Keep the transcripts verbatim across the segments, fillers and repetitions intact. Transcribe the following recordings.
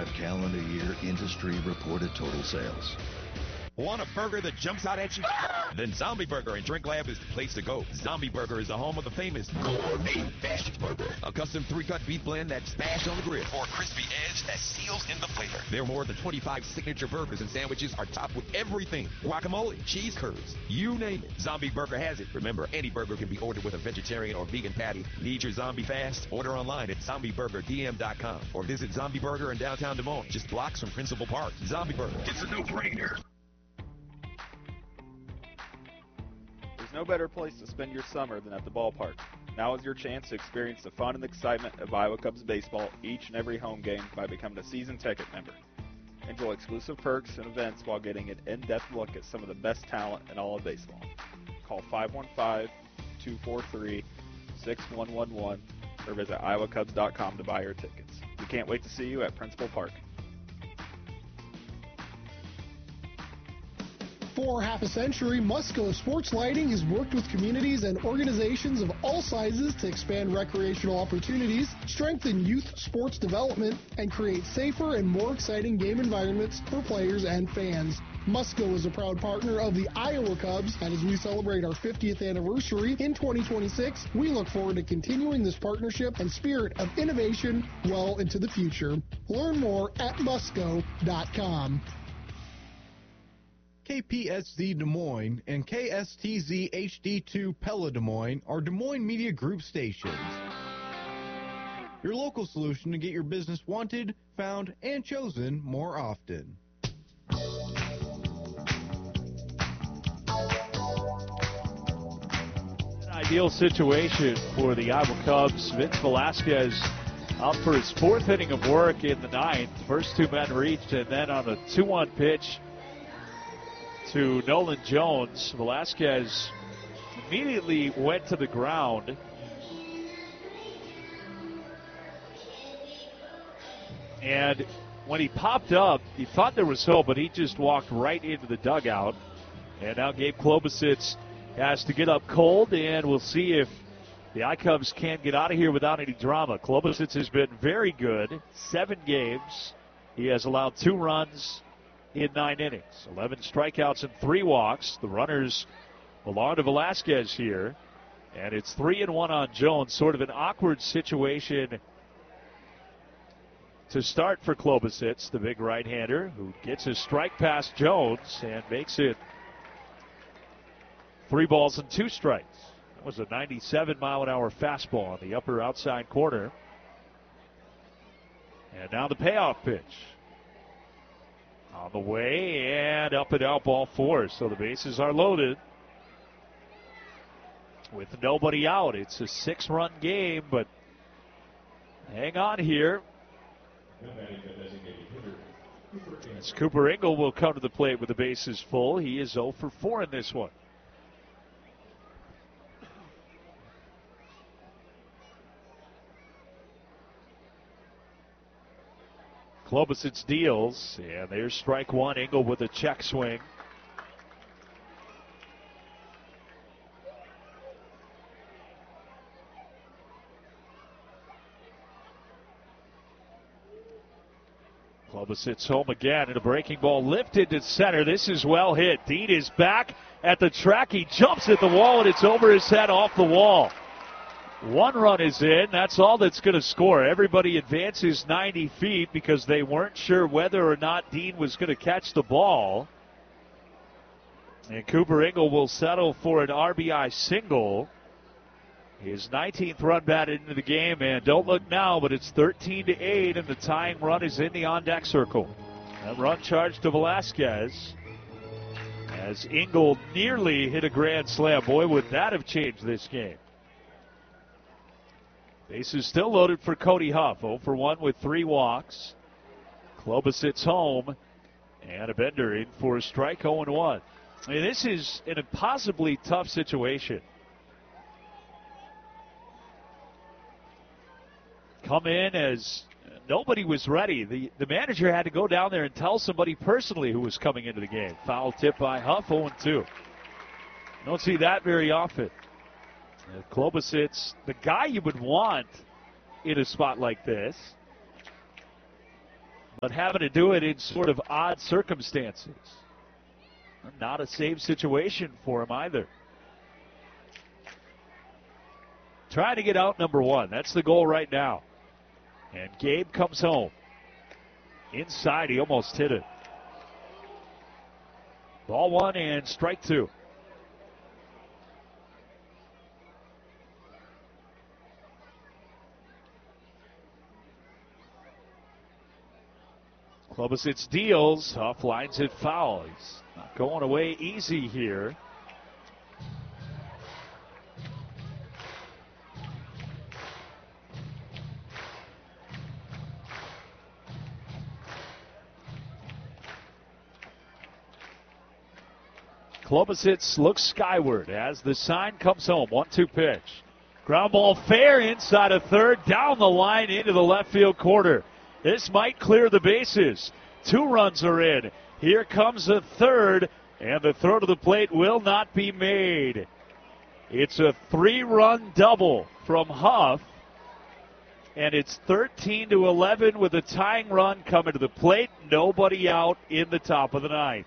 twenty-five calendar year industry reported total sales. Want a burger that jumps out at you? Then Zombie Burger and Drink Lab is the place to go. Zombie Burger is the home of the famous gourmet bashed burger, a custom three-cut beef blend that's bashed on the grill, or a crispy edge that seals in the flavor. Their more than twenty-five signature burgers and sandwiches are topped with everything: guacamole, cheese curds, you name it. Zombie Burger has it. Remember, any burger can be ordered with a vegetarian or vegan patty. Need your zombie fast? Order online at zombie burger d m dot com or visit Zombie Burger in downtown Des Moines, just blocks from Principal Park. Zombie Burger, it's a no-brainer. There's no better place to spend your summer than at the ballpark. Now is your chance to experience the fun and excitement of Iowa Cubs baseball each and every home game by becoming a season ticket member. Enjoy exclusive perks and events while getting an in-depth look at some of the best talent in all of baseball. Call five one five, two four three, six one one one or visit iowa cubs dot com to buy your tickets. We can't wait to see you at Principal Park. For half a century, Musco Sports Lighting has worked with communities and organizations of all sizes to expand recreational opportunities, strengthen youth sports development, and create safer and more exciting game environments for players and fans. Musco is a proud partner of the Iowa Cubs, and as we celebrate our fiftieth anniversary in twenty twenty-six, we look forward to continuing this partnership and spirit of innovation well into the future. Learn more at musco dot com. K P S Z Des Moines and K S T Z H D two Pella Des Moines are Des Moines Media Group stations. Your local solution to get your business wanted, found, and chosen more often. An ideal situation for the Iowa Cubs. Vince Velasquez out for his fourth inning of work in the ninth. First two men reached, and then on a two one pitch to Nolan Jones, Velasquez immediately went to the ground. And when he popped up, he thought there was hope, but he just walked right into the dugout. And now Gabe Klobosits has to get up cold, and we'll see if the I-Cubs can't get out of here without any drama. Klobosits has been very good. Seven games. He has allowed two runs in nine innings. eleven strikeouts and three walks. The runners belong to Velasquez here. And it's three and one on Jones. Sort of an awkward situation to start for Klobosits, the big right-hander, who gets his strike past Jones and makes it three balls and two strikes. That was a ninety-seven mile an hour fastball on the upper outside corner. And now the payoff pitch. On the way and up and out, ball four. So the bases are loaded with nobody out. It's a six-run game, but hang on here. As Cooper Ingle will come to the plate with the bases full. He is oh for four in this one. Klobosits deals, and there's strike one. Ingle with a check swing. Klobosits home again, and a breaking ball lifted to center. This is well hit. Dean is back at the track. He jumps at the wall, and it's over his head off the wall. One run is in. That's all that's going to score. Everybody advances ninety feet because they weren't sure whether or not Dean was going to catch the ball. And Cooper Ingle will settle for an R B I single. His nineteenth run batted into the game, and don't look now, but it's thirteen to eight, and the tying run is in the on-deck circle. That run charged to Velasquez as Ingle nearly hit a grand slam. Boy, would that have changed this game. Bases still loaded for Cody Huff. oh for one with three walks. Klobosits home. And a Bender in for a strike, oh and one. I mean, this is an impossibly tough situation. Come in as nobody was ready. The, the manager had to go down there and tell somebody personally who was coming into the game. Foul tip by Huff, oh and two. Don't see that very often. Klobosits, the guy you would want in a spot like this. but having to do it in sort of odd circumstances. Not a save situation for him either. Trying to get out number one. That's the goal right now. And Gabe comes home. Inside, he almost hit it. Ball one and strike two. Klobosits deals. Huff lines it foul. He's not going away easy here. Klobosits looks skyward as the sign comes home. one two pitch. Ground ball fair inside of third. Down the line into the left field corner. This might clear the bases. Two runs are in. Here comes a third, and the throw to the plate will not be made. It's a three-run double from Huff, and it's thirteen to eleven with a tying run coming to the plate. Nobody out in the top of the ninth.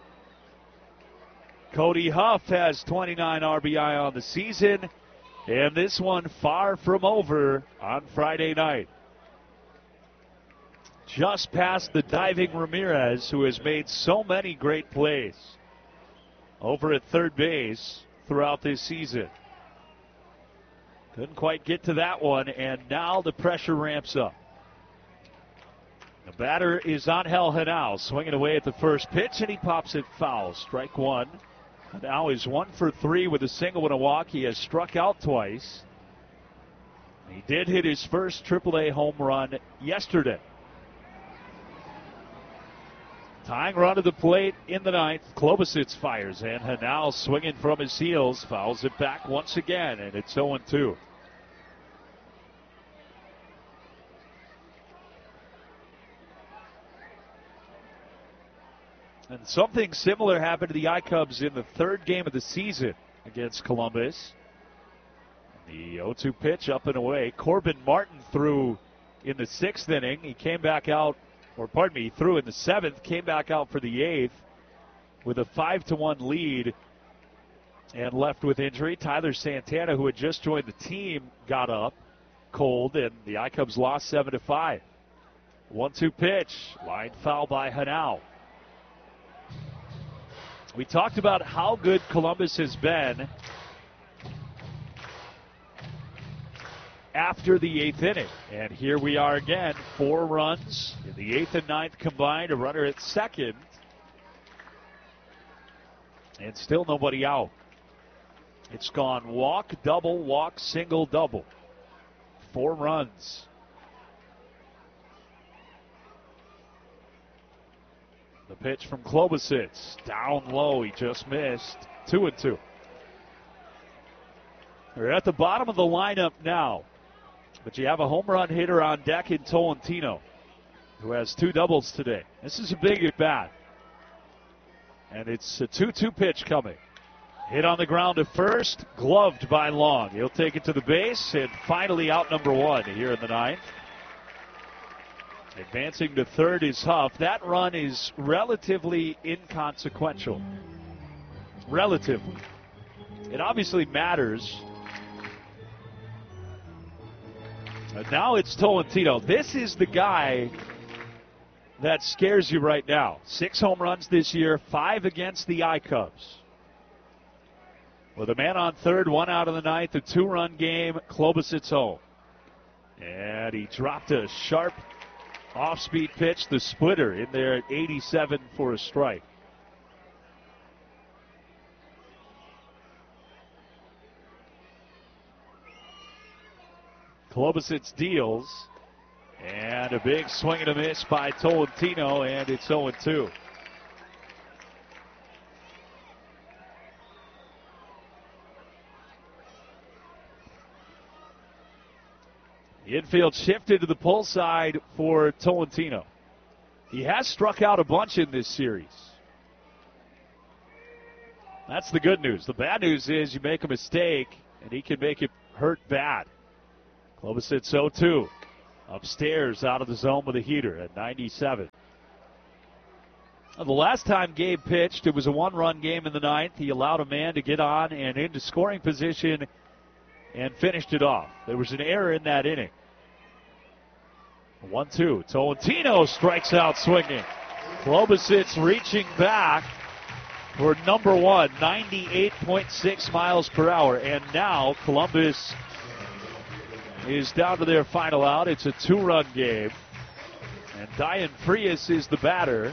Cody Huff has twenty-nine R B I on the season, and this one far from over on Friday night. Just past the diving Ramirez, who has made so many great plays over at third base throughout this season. Couldn't quite get to that one, and now the pressure ramps up. The batter is Angel Henao, swinging away at the first pitch, and he pops it foul. Strike one. Now is one for three with a single and a walk. He has struck out twice. He did hit his first triple A home run yesterday. Tying run to the plate in the ninth. Klobosits fires, and Henao swinging from his heels, fouls it back once again, and it's oh two. And something similar happened to the I-Cubs in the third game of the season against Columbus. The oh two pitch up and away. Corbin Martin threw in the sixth inning. He came back out, or pardon me, he threw in the seventh, came back out for the eighth with a five to one lead and left with injury. Tyler Santana, who had just joined the team, got up cold, and the I-Cubs lost seven to five. one two pitch, line foul by Henao. We talked about how good Columbus has been after the eighth inning. And here we are again, four runs in the eighth and ninth combined, a runner at second. And still nobody out. It's gone walk, double, walk, single, double. Four runs. The pitch from Klobosits, down low, he just missed. Two and two. We're at the bottom of the lineup now, but you have a home run hitter on deck in Tolentino, who has two doubles today. This is a big at bat, and it's a two two pitch coming. Hit on the ground to first, gloved by Long. He'll take it to the base, and finally out number one here in the ninth. Advancing to third is Huff. That run is relatively inconsequential. Relatively. It obviously matters. And now it's Tolentino. This is the guy that scares you right now. Six home runs this year, five against the I-Cubs. With a man on third, one out of the ninth, a two-run game, Klobosits home. And he dropped a sharp off-speed pitch, the splitter, in there at eighty-seven for a strike. Klobosits deals, and a big swing and a miss by Tolentino, and it's oh two. The infield shifted to the pull side for Tolentino. He has struck out a bunch in this series. That's the good news. The bad news is you make a mistake, and he can make it hurt bad. Klobosits oh two. upstairs out of the zone with a heater at ninety-seven. The last time Gabe pitched, it was a one-run game in the ninth. He allowed a man to get on and into scoring position and finished it off. There was an error in that inning. one two. Tolentino strikes out swinging. Klobosits reaching back for number one, ninety-eight point six miles per hour. And now Columbus is down to their final out. It's a two-run game. And Diane Frias is the batter.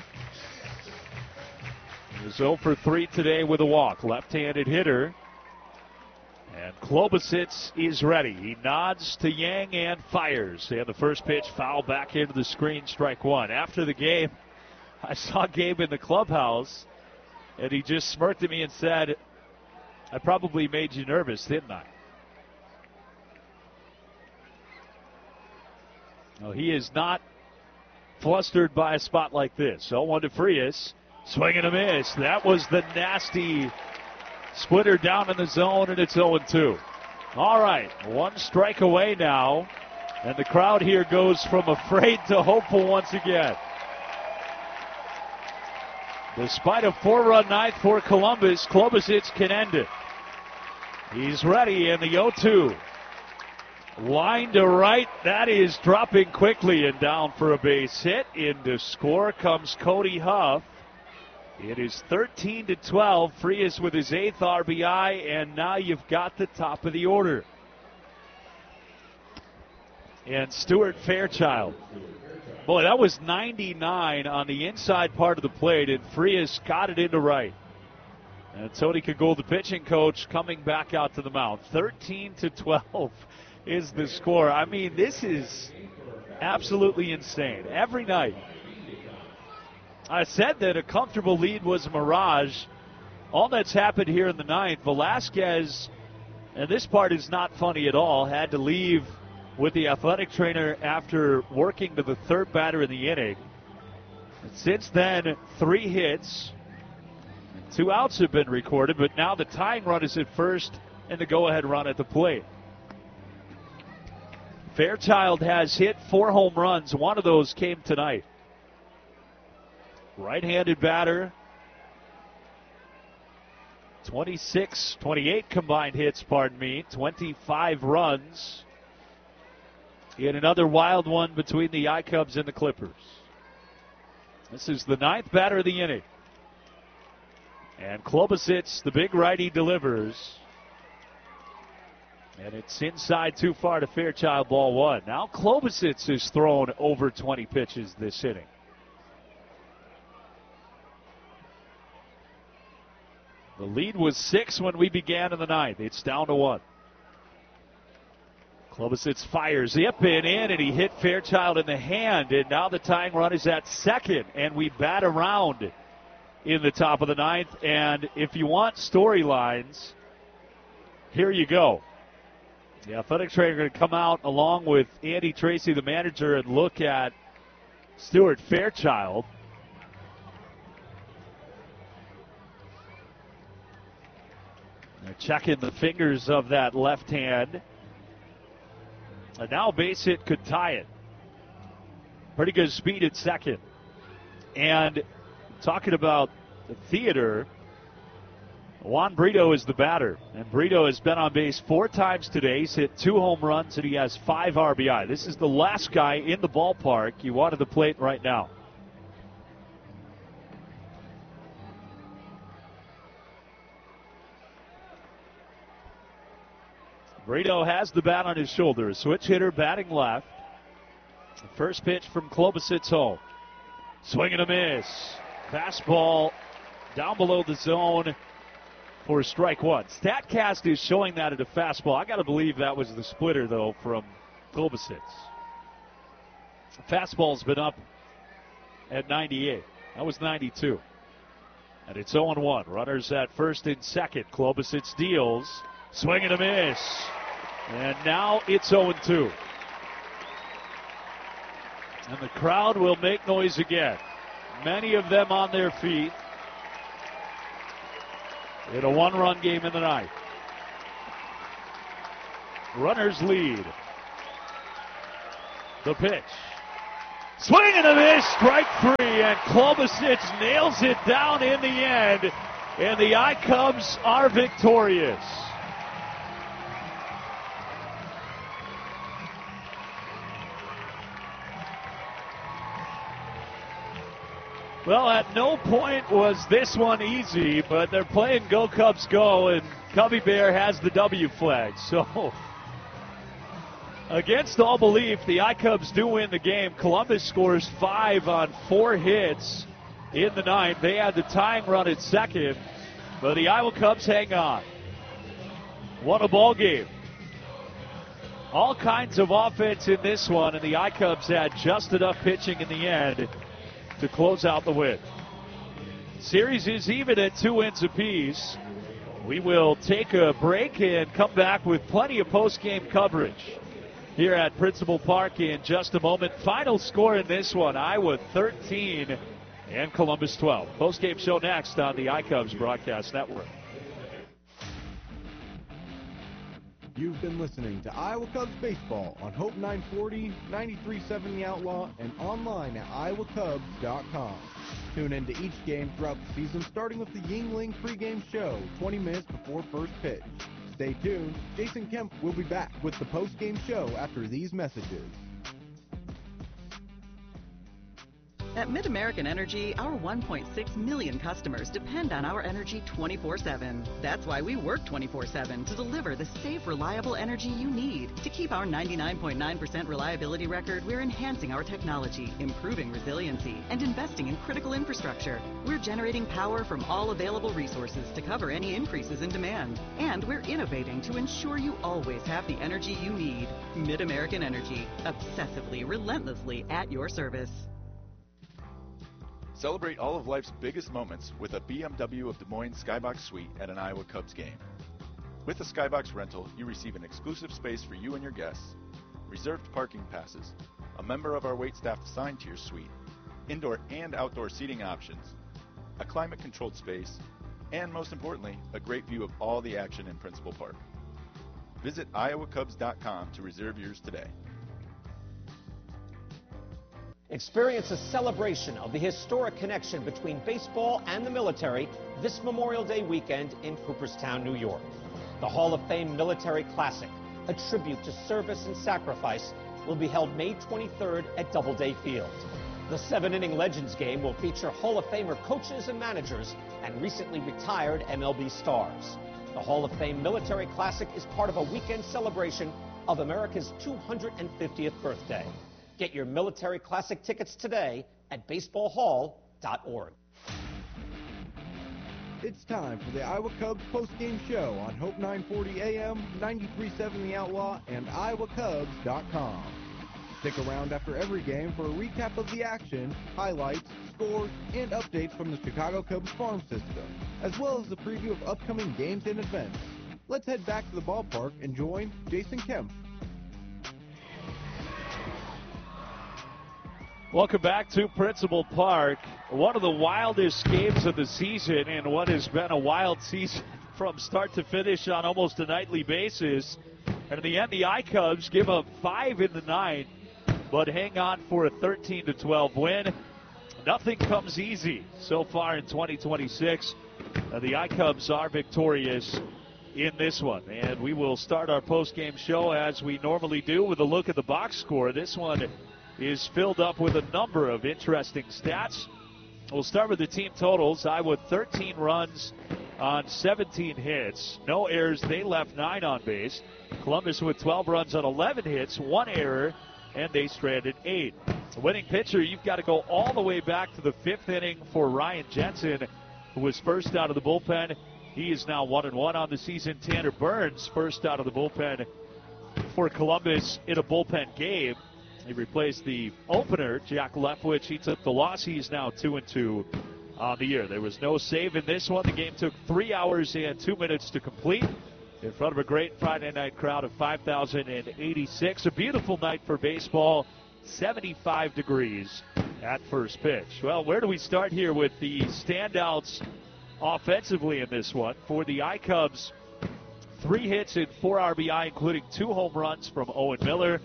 He was oh for three today with a walk. Left-handed hitter. And Klobosits is ready. He nods to Yang and fires. And the first pitch foul back into the screen, strike one. After the game, I saw Gabe in the clubhouse, and he just smirked at me and said, I probably made you nervous, didn't I? No, he is not flustered by a spot like this. oh one to Frias. Swing and a miss. That was the nasty splitter down in the zone, and it's oh two. All right, one strike away now, and the crowd here goes from afraid to hopeful once again. Despite a four-run ninth for Columbus, Klobosits can end it. He's ready in the oh two. Line to right, that is dropping quickly and down for a base hit. In to score comes Cody Huff. It is thirteen to twelve. Frias with his eighth R B I, and now you've got the top of the order. And Stuart Fairchild. Boy, that was ninety-nine on the inside part of the plate, and Frias got it into right. And Tony Cagoule, the pitching coach, coming back out to the mound. thirteen to twelve is the score. I mean, this is absolutely insane. Every night. I said that a comfortable lead was a mirage. All that's happened here in the ninth, Velasquez, and this part is not funny at all, had to leave with the athletic trainer after working to the third batter in the inning. And since then, three hits, two outs have been recorded, but now the tying run is at first and the go-ahead run at the plate. Fairchild has hit four home runs. One of those came tonight. Right-handed batter. twenty-six, twenty-eight combined hits, pardon me. twenty-five runs. He had another wild one between the I-Cubs and the Clippers. This is the ninth batter of the inning. And Klobosits, the big righty, delivers. And it's inside too far to Fairchild, ball one. Now Klobosits has thrown over twenty pitches this inning. The lead was six when we began in the ninth. It's down to one. Klobosits fires Ip and in, and he hit Fairchild in the hand. And now the tying run is at second, and we bat around in the top of the ninth. And if you want storylines, here you go. The athletic trainer going to come out along with Andy Tracy, the manager, and look at Stuart Fairchild. They're checking the fingers of that left hand. And now base hit could tie it. Pretty good speed at second. And talking about the theater, Juan Brito is the batter. And Brito has been on base four times today. He's hit two home runs, and he has five R B I. This is the last guy in the ballpark you want at the plate right now. Brito has the bat on his shoulder. A switch hitter batting left. The first pitch from Klobosits home. Swing and a miss. Fastball down below the zone for strike one. StatCast is showing that at a fastball. I got to believe that was the splitter, though, from Klobosits. Fastball's been up at ninety-eight. That was ninety-two. And it's oh one. Runners at first and second. Klobosits deals. Swing and a miss. And now it's oh two. And the crowd will make noise again. Many of them on their feet. In a one-run game in the ninth. Runners lead. The pitch. Swing and a miss, strike three, and Klobasic nails it down in the end, and the I-Cubs are victorious. Well, at no point was this one easy, but they're playing Go Cubs Go, and Cubby Bear has the W flag. So, against all belief, the I-Cubs do win the game. Columbus scores five on four hits in the ninth. They had the tying run at second, but the Iowa Cubs hang on. What a ball game. All kinds of offense in this one, and the I-Cubs had just enough pitching in the end to close out the win. Series is even at two wins apiece. We will take a break and come back with plenty of post-game coverage here at Principal Park in just a moment. Final score in this one, Iowa thirteen and Columbus twelve. Post-game show next on the I-Cubs Broadcast Network. You've been listening to Iowa Cubs Baseball on Hope nine forty, ninety-three point seven The Outlaw, and online at iowa cubs dot com. Tune into each game throughout the season, starting with the Yingling pregame show, twenty minutes before first pitch. Stay tuned. Jason Kemp will be back with the postgame show after these messages. At MidAmerican Energy, our one point six million customers depend on our energy twenty-four seven. That's why we work twenty-four seven to deliver the safe, reliable energy you need. To keep our ninety-nine point nine percent reliability record, we're enhancing our technology, improving resiliency, and investing in critical infrastructure. We're generating power from all available resources to cover any increases in demand. And we're innovating to ensure you always have the energy you need. MidAmerican Energy, obsessively, relentlessly at your service. Celebrate all of life's biggest moments with a B M W of Des Moines Skybox Suite at an Iowa Cubs game. With a Skybox rental, you receive an exclusive space for you and your guests, reserved parking passes, a member of our waitstaff assigned to your suite, indoor and outdoor seating options, a climate-controlled space, and most importantly, a great view of all the action in Principal Park. Visit iowa cubs dot com to reserve yours today. Experience a celebration of the historic connection between baseball and the military this Memorial Day weekend in Cooperstown, New York. The Hall of Fame Military Classic, a tribute to service and sacrifice, will be held May twenty-third at Doubleday Field. The seven-inning Legends game will feature Hall of Famer coaches and managers and recently retired M L B stars. The Hall of Fame Military Classic is part of a weekend celebration of America's two hundred fiftieth birthday. Get your Military Classic tickets today at baseball hall dot org. It's time for the Iowa Cubs postgame show on Hope nine forty A M, ninety-three point seven The Outlaw, and iowa cubs dot com. Stick around after every game for a recap of the action, highlights, scores, and updates from the Chicago Cubs farm system, as well as the preview of upcoming games and events. Let's head back to the ballpark and join Jason Kemp. Welcome back to Principal Park. One of the wildest games of the season and what has been a wild season from start to finish on almost a nightly basis. And in the end, the I-Cubs give up five in the ninth, but hang on for a thirteen to twelve win. Nothing comes easy so far in twenty twenty-six. Uh, the I-Cubs are victorious in this one. And we will start our post-game show as we normally do with a look at the box score. This one is filled up with a number of interesting stats. We'll start with the team totals. Iowa thirteen runs on seventeen hits. No errors. They left nine on base. Columbus with twelve runs on eleven hits, one error, and they stranded eight. Winning pitcher, you've got to go all the way back to the fifth inning for Ryan Jensen, who was first out of the bullpen. He is now one and one on the season. Tanner Burns, first out of the bullpen for Columbus in a bullpen game. He replaced the opener, Jack Leftwich. He took the loss. He's now two and two on the year. There was no save in this one. The game took three hours and two minutes to complete in front of a great Friday night crowd of five thousand eighty-six. A beautiful night for baseball, seventy-five degrees at first pitch. Well, where do we start here with the standouts offensively in this one? For the I-Cubs, three hits and four R B I, including two home runs from Owen Miller.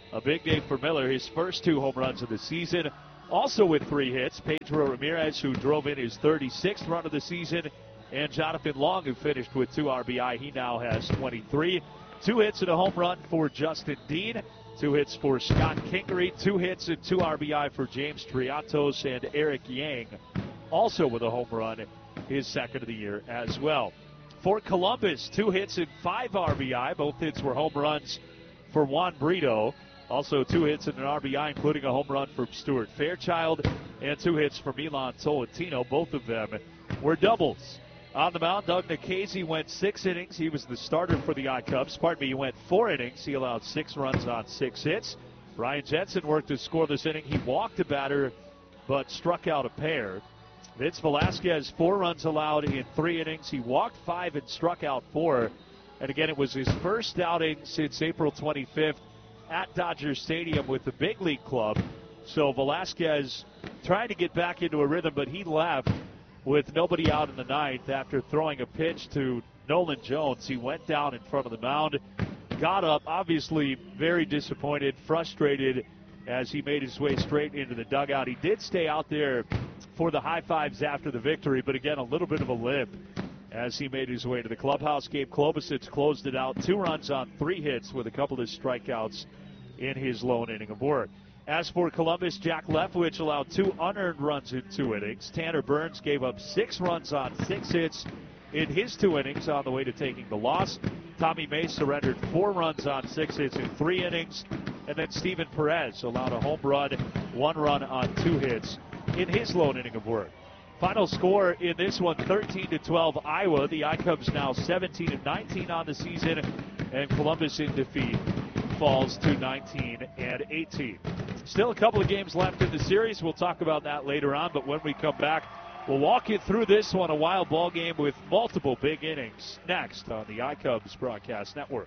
A big day for Miller, his first two home runs of the season. Also with three hits, Pedro Ramirez, who drove in his thirty-sixth run of the season, and Jonathan Long, who finished with two R B I. He now has twenty-three. Two hits and a home run for Justin Dean. Two hits for Scott Kingery. Two hits and two R B I for James Triatos, and Eric Yang, also with a home run, his second of the year as well. For Columbus, two hits and five R B I. Both hits were home runs for Juan Brito. Also two hits and an R B I, including a home run from Stuart Fairchild, and two hits for Milan Tolentino. Both of them were doubles. On the mound, Doug Nikhazy went six innings. He was the starter for the I-Cubs. Pardon me, he went four innings. He allowed six runs on six hits. Ryan Jensen worked a scoreless inning. He walked a batter, but struck out a pair. Vince Velasquez, four runs allowed in three innings. He walked five and struck out four. And again, it was his first outing since April twenty-fifth at Dodger Stadium with the big league club. So Velasquez trying to get back into a rhythm, but he left with nobody out in the ninth after throwing a pitch to Nolan Jones. He went down in front of the mound, got up, obviously very disappointed, frustrated as he made his way straight into the dugout. He did stay out there for the high fives after the victory, but again, a little bit of a limp as he made his way to the clubhouse. Gabe Klobuchar closed it out, two runs on three hits with a couple of strikeouts in his lone inning of work. As for Columbus, Jack Leftwich allowed two unearned runs in two innings. Tanner Burns gave up six runs on six hits in his two innings on the way to taking the loss. Tommy May surrendered four runs on six hits in three innings. And then Steven Perez allowed a home run, one run on two hits in his lone inning of work. Final score in this one, thirteen to twelve Iowa. The I-Cubs now seventeen and nineteen on the season, and Columbus in defeat falls to nineteen and eighteen. Still a couple of games left in the series. We'll talk about that later on, but when we come back, we'll walk you through this one, a wild ball game with multiple big innings, next on the I-Cubs Broadcast Network.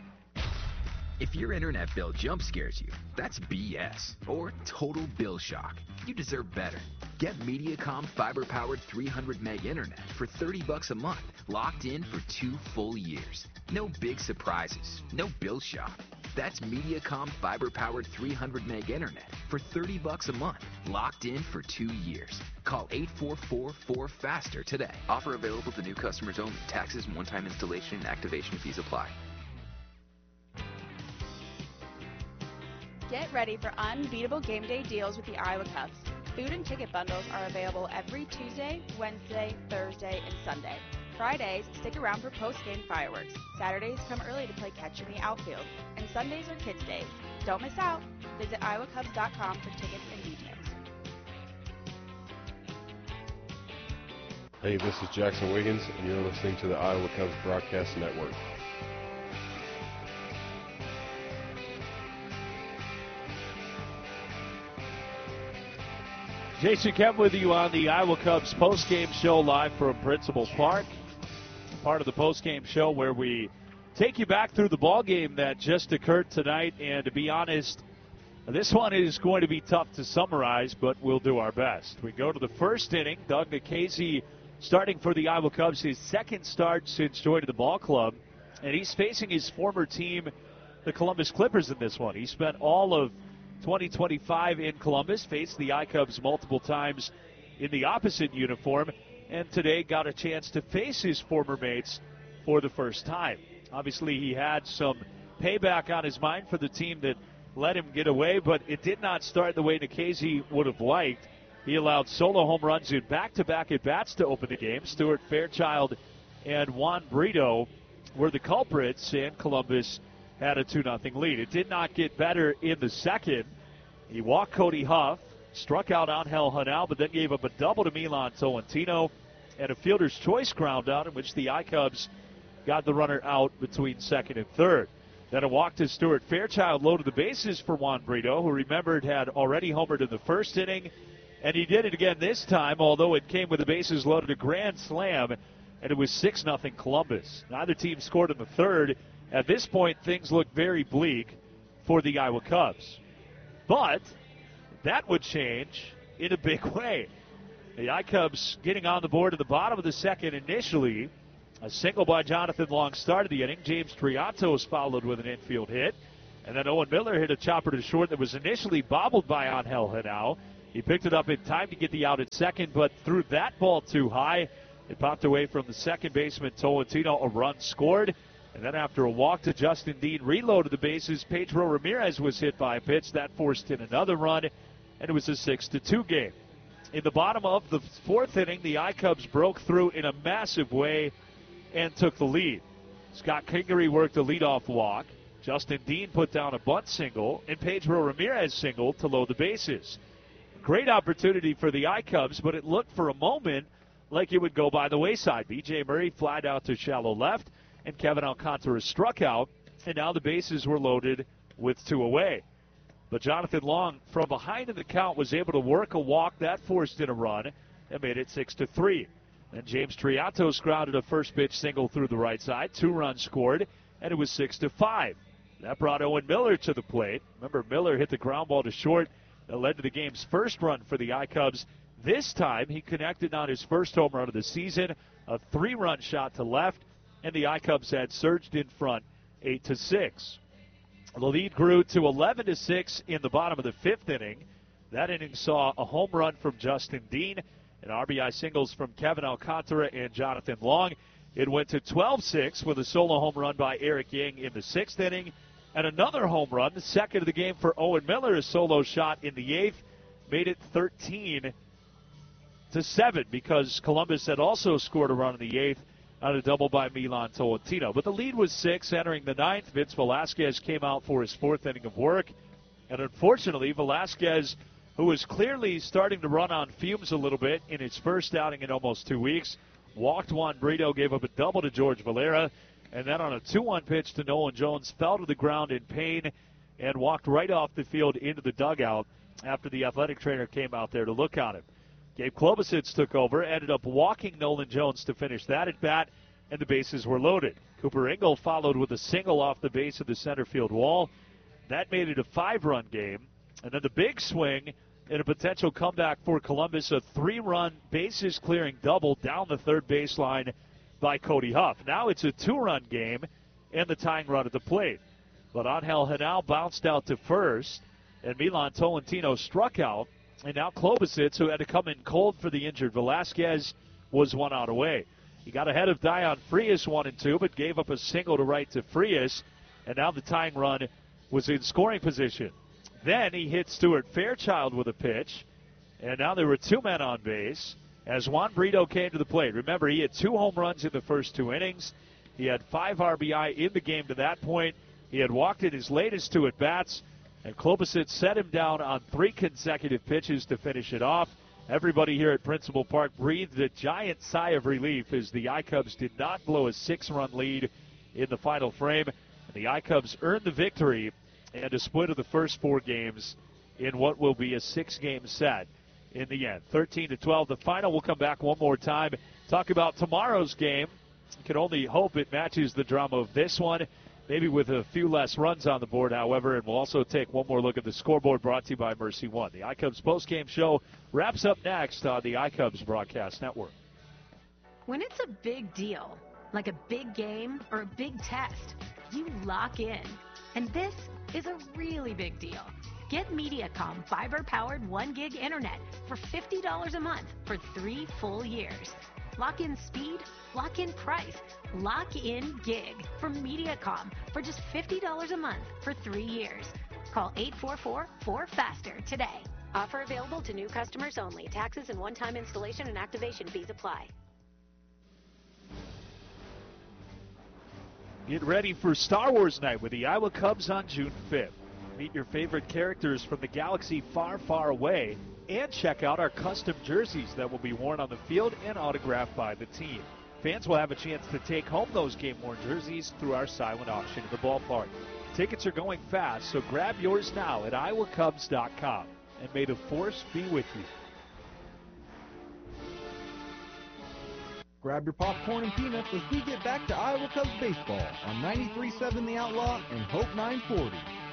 If your internet bill jump scares you, that's B S or total bill shock. You deserve better. Get Mediacom fiber-powered three hundred meg internet for thirty bucks a month, locked in for two full years. No big surprises, no bill shock. That's Mediacom fiber-powered three hundred meg internet for thirty bucks a month, locked in for two years. Call eight four four four faster today. Offer available to new customers only. Taxes and one-time installation and activation fees apply. Get ready for unbeatable game day deals with the Iowa Cubs. Food and ticket bundles are available every Tuesday, Wednesday, Thursday, and Sunday. Fridays, stick around for post-game fireworks. Saturdays, come early to play catch in the outfield. And Sundays are kids' days. Don't miss out. Visit iowa cubs dot com for tickets and details. Hey, this is Jackson Wiggins, and you're listening to the Iowa Cubs Broadcast Network. Jason Kemp with you on the Iowa Cubs postgame show live from Principal Park. Part of the postgame show where we take you back through the ball game that just occurred tonight. And to be honest, this one is going to be tough to summarize, but we'll do our best. We go to the first inning. Doug Nikhazy starting for the Iowa Cubs, his second start since joining the ball club. And he's facing his former team, the Columbus Clippers, in this one. He spent all of twenty twenty-five in Columbus, faced the I-Cubs multiple times in the opposite uniform, and today got a chance to face his former mates for the first time. Obviously, he had some payback on his mind for the team that let him get away, but it did not start the way Nikhazy would have liked. He allowed solo home runs in back-to-back at-bats to open the game. Stuart Fairchild and Juan Brito were the culprits, and Columbus had a two nothing lead. It did not get better in the second. He walked Cody Huff, struck out Angel Hanal, but then gave up a double to Milan Tolentino and a fielder's choice ground out in which the I-Cubs got the runner out between second and third. Then a walk to Stuart Fairchild loaded the bases for Juan Brito, who remembered had already homered in the first inning, and he did it again this time, although it came with the bases loaded, a grand slam, and it was six nothing Columbus. Neither team scored in the third. At this point, things look very bleak for the Iowa Cubs. But that would change in a big way. The I-Cubs getting on the board at the bottom of the second initially. A single by Jonathan Long started the inning. James Triatos followed with an infield hit. And then Owen Miller hit a chopper to short that was initially bobbled by Angel Henao. He picked it up in time to get the out at second, but threw that ball too high. It popped away from the second baseman, Tolentino. A run scored. And then after a walk to Justin Dean, reloaded the bases. Pedro Ramirez was hit by a pitch. That forced in another run, and it was a six to two game. In the bottom of the fourth inning, the iCubs broke through in a massive way and took the lead. Scott Kingery worked a leadoff walk. Justin Dean put down a bunt single, and Pedro Ramirez singled to load the bases. Great opportunity for the iCubs, but it looked for a moment like it would go by the wayside. B J Murray flied out to shallow left, and Kevin Alcantara struck out, and now the bases were loaded with two away. But Jonathan Long, from behind in the count, was able to work a walk. That forced in a run and made it six to three. Then James Triatos grounded a first pitch single through the right side. Two runs scored, and it was six to five. That brought Owen Miller to the plate. Remember, Miller hit the ground ball to short. That led to the game's first run for the iCubs. This time, he connected on his first home run of the season, a three-run shot to left, and the iCubs had surged in front, eight to six. The lead grew to eleven to six in the bottom of the fifth inning. That inning saw a home run from Justin Dean, and R B I singles from Kevin Alcantara and Jonathan Long. It went to twelve six with a solo home run by Eric Yang in the sixth inning, and another home run, the second of the game for Owen Miller, a solo shot in the eighth, made it thirteen to seven because Columbus had also scored a run in the eighth on a double by Milan Tolentino. But the lead was six entering the ninth. Vince Velasquez came out for his fourth inning of work, and unfortunately, Velasquez, who was clearly starting to run on fumes a little bit in his first outing in almost two weeks, walked Juan Brito, gave up a double to George Valera, and then on a two one pitch to Nolan Jones, fell to the ground in pain and walked right off the field into the dugout after the athletic trainer came out there to look on him. Gabe Klobosits took over, ended up walking Nolan Jones to finish that at bat, and the bases were loaded. Cooper Engel followed with a single off the base of the center field wall. That made it a five-run game. And then the big swing in a potential comeback for Columbus, a three-run bases-clearing double down the third baseline by Cody Huff. Now it's a two-run game and the tying run at the plate. But Angel Henao bounced out to first, and Milan Tolentino struck out. And now Klobosits, who had to come in cold for the injured Velasquez, was one out away. He got ahead of Dion Frias one and two, but gave up a single to right to Frias, and now the tying run was in scoring position. Then he hit Stuart Fairchild with a pitch, and now there were two men on base as Juan Brito came to the plate. Remember, he had two home runs in the first two innings. He had five R B I in the game to that point. He had walked in his latest two at-bats, and Klobosits set him down on three consecutive pitches to finish it off. Everybody here at Principal Park breathed a giant sigh of relief as the iCubs did not blow a six-run lead in the final frame. And the iCubs earned the victory and a split of the first four games in what will be a six-game set in the end. thirteen to twelve, the final. We'll come back one more time, talk about tomorrow's game. You can only hope it matches the drama of this one, maybe with a few less runs on the board, however, and we'll also take one more look at the scoreboard brought to you by Mercy One. The iCubs postgame show wraps up next on the iCubs Broadcast Network. When it's a big deal, like a big game or a big test, you lock in. And this is a really big deal. Get Mediacom fiber-powered one gig internet for fifty dollars a month for three full years. Lock in speed, lock in price, lock in gig from Mediacom for just fifty dollars a month for three years. Call eight four four, four faster today. Offer available to new customers only. Taxes and one-time installation and activation fees apply. Get ready for Star Wars Night with the Iowa Cubs on June fifth. Meet your favorite characters from the galaxy far, far away, and check out our custom jerseys that will be worn on the field and autographed by the team. Fans will have a chance to take home those game-worn jerseys through our silent auction at the ballpark. Tickets are going fast, so grab yours now at iowa cubs dot com. And may the force be with you. Grab your popcorn and peanuts as we get back to Iowa Cubs baseball on ninety-three point seven The Outlaw and Hope nine forty.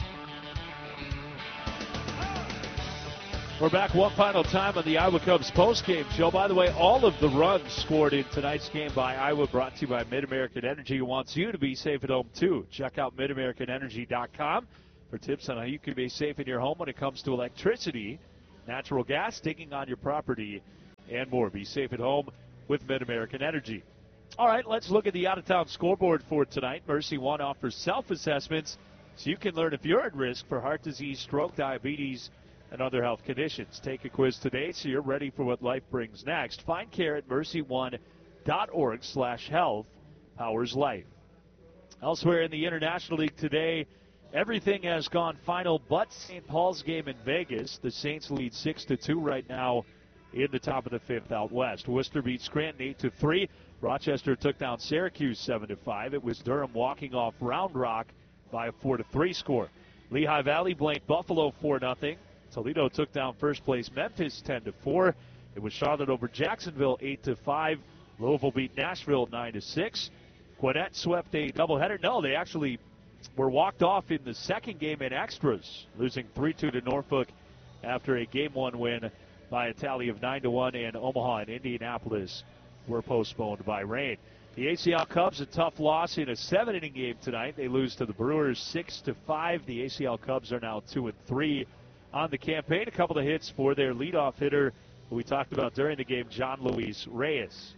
We're back one final time on the Iowa Cubs postgame show. By the way, all of the runs scored in tonight's game by Iowa brought to you by Mid-American Energy, who wants you to be safe at home, too. Check out mid american energy dot com. for tips on how you can be safe in your home when it comes to electricity, natural gas, digging on your property, and more. Be safe at home with Mid-American Energy. All right, let's look at the out-of-town scoreboard for tonight. Mercy One offers self-assessments so you can learn if you're at risk for heart disease, stroke, diabetes, and other health conditions. Take a quiz today so you're ready for what life brings next. Find care at mercy one dot org slash health powers life. Elsewhere in the International League today, everything has gone final but Saint Paul's game in Vegas. The Saints lead six to two right now in the top of the fifth out west. Worcester beat Scranton eight to three. Rochester took down Syracuse seven to five. It was Durham walking off Round Rock by a four to three score. Lehigh Valley blanked Buffalo four nothing. Toledo took down first place Memphis ten to four. It was Charlotte over Jacksonville eight to five. Louisville beat Nashville nine to six. Gwinnett swept a doubleheader. No, they actually were walked off in the second game in extras, losing three two to Norfolk after a game one win by a tally of nine to one, and Omaha and Indianapolis were postponed by rain. The A C L Cubs, a tough loss in a seven-inning game tonight. They lose to the Brewers six to five. The A C L Cubs are now two and three on the campaign. A couple of hits for their leadoff hitter, who we talked about during the game, John Luis Reyes.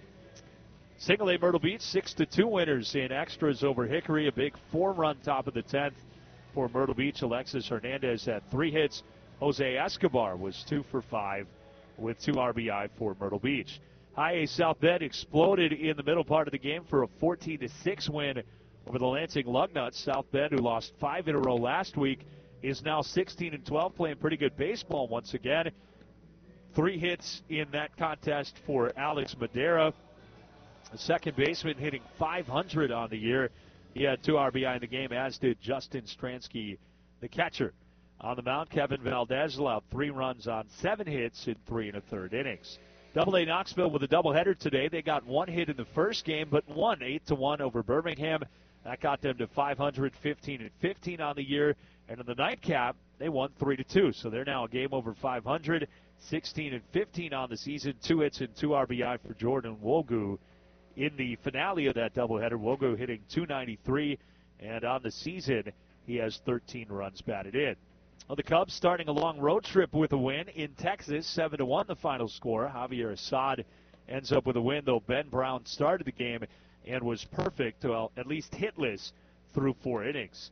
Single A Myrtle Beach, six to two winners in extras over Hickory. A big four-run top of the tenth for Myrtle Beach. Alexis Hernandez had three hits. Jose Escobar was two for five with two R B I for Myrtle Beach. High A South Bend exploded in the middle part of the game for a fourteen to six win over the Lansing Lugnuts. South Bend, who lost five in a row last week, is now sixteen and twelve, playing pretty good baseball once again. Three hits in that contest for Alex Madera, a second baseman hitting five hundred on the year. He had two R B I in the game, as did Justin Stransky, the catcher. On the mound, Kevin Valdez allowed three runs on seven hits in three and a third innings. Double A Knoxville with a doubleheader today. They got one hit in the first game, but won eight to one over Birmingham. That got them to five hundred, fifteen and fifteen on the year. And in the nightcap, they won three to two. So they're now a game over five hundred, sixteen and fifteen on the season. Two hits and two R B I for Jordan Wogu. In the finale of that doubleheader, Wogu hitting two ninety-three, and on the season, he has thirteen runs batted in. Well, the Cubs starting a long road trip with a win in Texas, seven to one the final score. Javier Assad ends up with a win, though Ben Brown started the game and was perfect, well, at least hitless through four innings.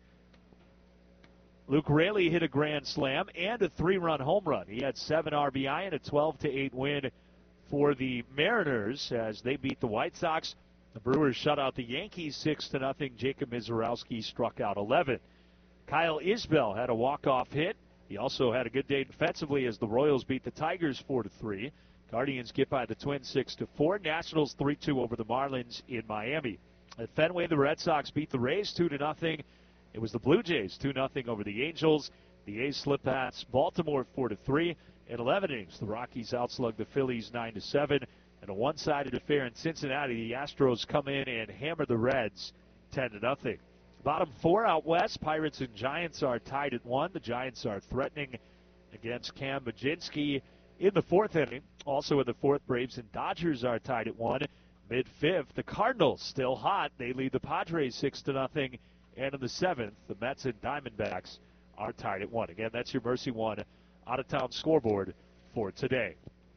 Luke Raley hit a grand slam and a three-run home run. He had seven R B I and a twelve to eight win for the Mariners as they beat the White Sox. The Brewers shut out the Yankees six to nothing. Jacob Mizorowski struck out eleven. Kyle Isbell had a walk-off hit. He also had a good day defensively as the Royals beat the Tigers four to three. Guardians get by the Twins six to four. Nationals three two over the Marlins in Miami. At Fenway, the Red Sox beat the Rays two to nothing. It was the Blue Jays two nothing over the Angels. The A's slip past Baltimore four to three. In eleven innings, the Rockies outslugged the Phillies nine to seven. And a one-sided affair in Cincinnati, the Astros come in and hammer the Reds ten to nothing. Bottom four out west, Pirates and Giants are tied at one. The Giants are threatening against Cam Majinski in the fourth inning. Also in the fourth, Braves and Dodgers are tied at one. Mid-fifth, the Cardinals still hot. They lead the Padres six to nothing. And in the seventh, the Mets and Diamondbacks are tied at one. Again, that's your Mercy One out-of-town scoreboard for today.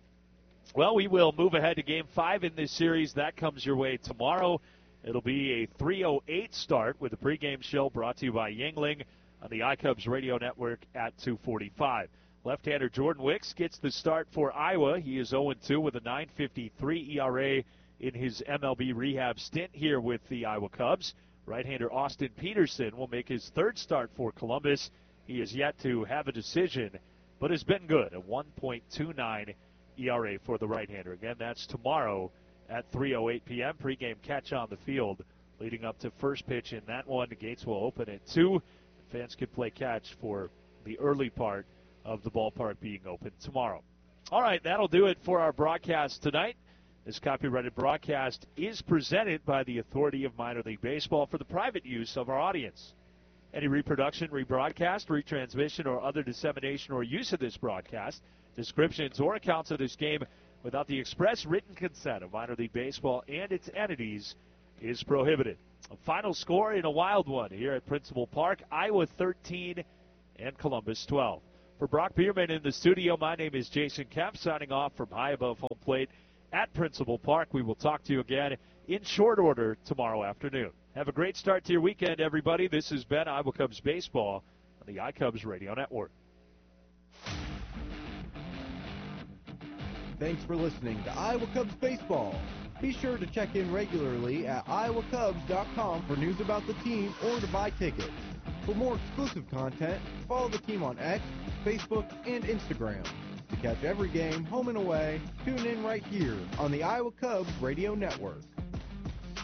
Well, we will move ahead to Game five in this series. That comes your way tomorrow. It'll be a three oh eight start with a pregame show brought to you by Yuengling on the iCubs radio network at two forty-five. Left-hander Jordan Wicks gets the start for Iowa. He is oh and two with a nine fifty-three E R A in his M L B rehab stint here with the Iowa Cubs. Right-hander Austin Peterson will make his third start for Columbus. He is yet to have a decision, but has been good. A one point two nine E R A for the right-hander. Again, that's tomorrow at three oh eight p.m. Pre-game catch on the field leading up to first pitch in that one. The gates will open at two. Fans can play catch for the early part of the ballpark being open tomorrow. All right, that'll do it for our broadcast tonight. This copyrighted broadcast is presented by the Authority of Minor League Baseball for the private use of our audience. Any reproduction, rebroadcast, retransmission, or other dissemination or use of this broadcast, descriptions, or accounts of this game without the express written consent of Minor League Baseball and its entities is prohibited. A final score in a wild one here at Principal Park, Iowa thirteen and Columbus twelve. For Brock Bierman in the studio, my name is Jason Kemp, signing off from high above home plate at Principal Park. We will talk to you again in short order tomorrow afternoon. Have a great start to your weekend, everybody. This has been Iowa Cubs Baseball on the iCubs Radio Network. Thanks for listening to Iowa Cubs Baseball. Be sure to check in regularly at iowa cubs dot com for news about the team or to buy tickets. For more exclusive content, follow the team on X, Facebook, and Instagram. To catch every game, home and away, tune in right here on the Iowa Cubs Radio Network.